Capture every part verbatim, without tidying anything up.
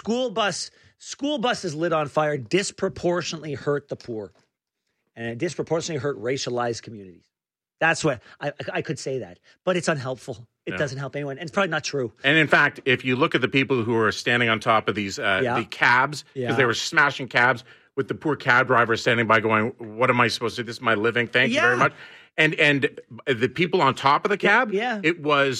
school bus school buses lit on fire disproportionately hurt the poor, and it disproportionately hurt racialized communities. That's what I, I could say that, but it's unhelpful. It yeah. doesn't help anyone, and it's probably not true. And in fact, if you look at the people who are standing on top of these uh, yeah. the cabs, because yeah. they were smashing cabs, with the poor cab driver standing by, going, "What am I supposed to do? This is my living. Thank yeah. you very much." And and the people on top of the cab, yeah. it was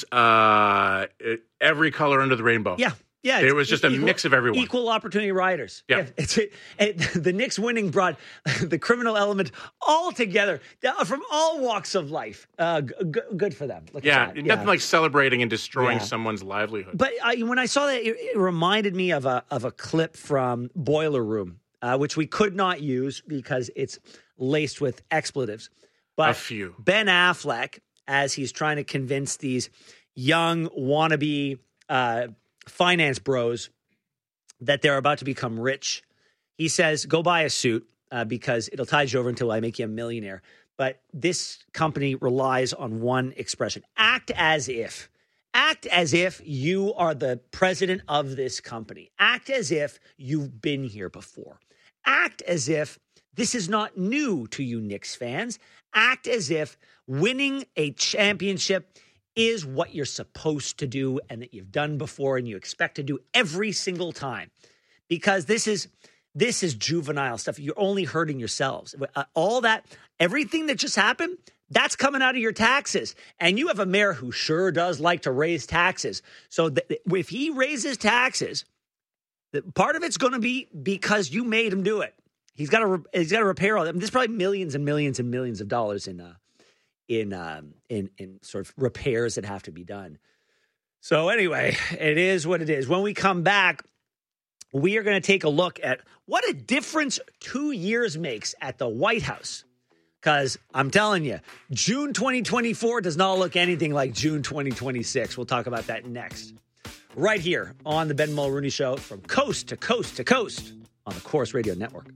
uh, every color under the rainbow. Yeah. Yeah, it was just a equal, mix of everyone. Equal opportunity riders. Yeah. yeah it's, it, it, the Knicks winning brought the criminal element all together from all walks of life. Uh, g- g- good for them. Look yeah, nothing yeah. like celebrating and destroying yeah. someone's livelihood. But uh, when I saw that, it, it reminded me of a of a clip from Boiler Room, uh, which we could not use because it's laced with expletives. But a few. Ben Affleck, as he's trying to convince these young wannabe uh finance bros that they're about to become rich. He says, go buy a suit uh, because it'll tide you over until I make you a millionaire. But this company relies on one expression. Act as if. Act as if you are the president of this company. Act as if you've been here before. Act as if this is not new to you Knicks fans. Act as if winning a championship is what you're supposed to do and that you've done before and you expect to do every single time. Because this is this is juvenile stuff. You're only hurting yourselves. Uh, all that, everything that just happened, that's coming out of your taxes. And you have a mayor who sure does like to raise taxes. So th- if he raises taxes, the, part of it's going to be because you made him do it. He's got to re- he's got to repair all that. I mean, there's probably millions and millions and millions of dollars in uh, in um, in in sort of repairs that have to be done. So anyway, it is what it is. When we come back, we are going to take a look at what a difference two years makes at the White House. Because I'm telling you, June twenty twenty-four does not look anything like June twenty twenty-six. We'll talk about that next. Right here on the Ben Mulrooney Show from coast to coast to coast on the Corus Radio Network.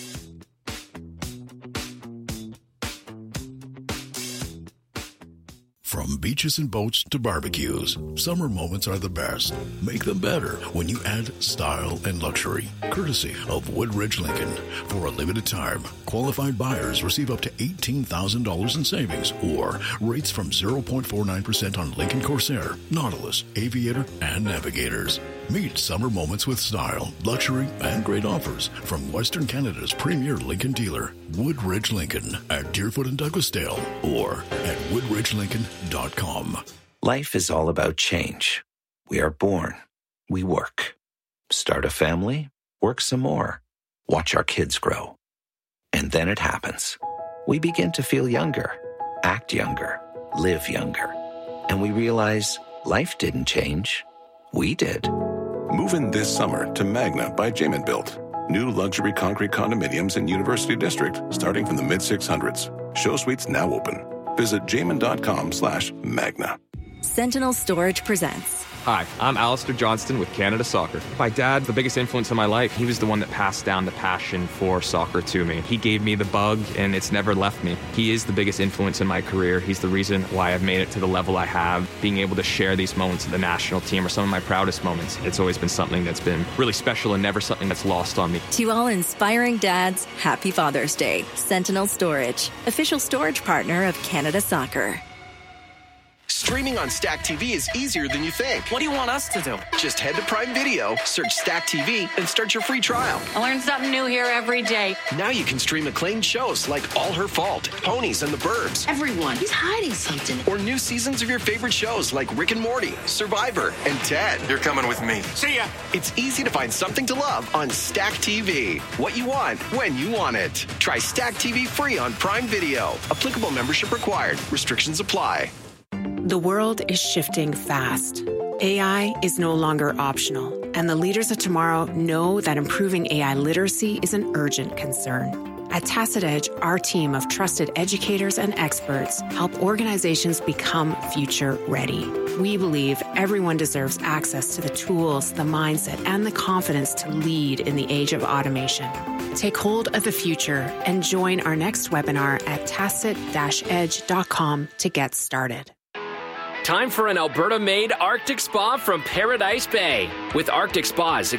From beaches and boats to barbecues, summer moments are the best. Make them better when you add style and luxury. Courtesy of Woodridge Lincoln. For a limited time, qualified buyers receive up to eighteen thousand dollars in savings or rates from zero point four nine percent on Lincoln Corsair, Nautilus, Aviator, and Navigators. Meet summer moments with style, luxury, and great offers from Western Canada's premier Lincoln dealer, Woodridge Lincoln, at Deerfoot and Douglasdale, or at woodridge lincoln dot com. Life is all about change. We are born. We work. Start a family. Work some more. Watch our kids grow. And then it happens. We begin to feel younger, act younger, live younger. And we realize life didn't change. We did. Move in this summer to Magna by Jamin Built. New luxury concrete condominiums in University District starting from the mid six hundreds. Show suites now open. Visit jamin.com slash magna. Sentinel Storage presents. Hi, I'm Alistair Johnston with Canada Soccer. My dad, the biggest influence in my life, he was the one that passed down the passion for soccer to me. He gave me the bug, and it's never left me. He is the biggest influence in my career. He's the reason why I've made it to the level I have. Being able to share these moments with the national team are some of my proudest moments. It's always been something that's been really special and never something that's lost on me. To all inspiring dads, happy Father's Day. Sentinel Storage, official storage partner of Canada Soccer. Streaming on Stack T V is easier than you think. What do you want us to do? Just head to Prime Video, search Stack T V, and start your free trial. I learn something new here every day. Now you can stream acclaimed shows like All Her Fault, Ponies and the Burbs. Everyone, he's hiding something. Or new seasons of your favorite shows like Rick and Morty, Survivor, and Ted. You're coming with me. See ya. It's easy to find something to love on Stack T V. What you want, when you want it. Try Stack T V free on Prime Video. Applicable membership required. Restrictions apply. The world is shifting fast. A I is no longer optional, and the leaders of tomorrow know that improving A I literacy is an urgent concern. At Tacit Edge, our team of trusted educators and experts help organizations become future ready. We believe everyone deserves access to the tools, the mindset, and the confidence to lead in the age of automation. Take hold of the future and join our next webinar at tacit dash edge dot com to get started. Time for an Alberta-made Arctic Spa from Paradise Bay. With Arctic Spas,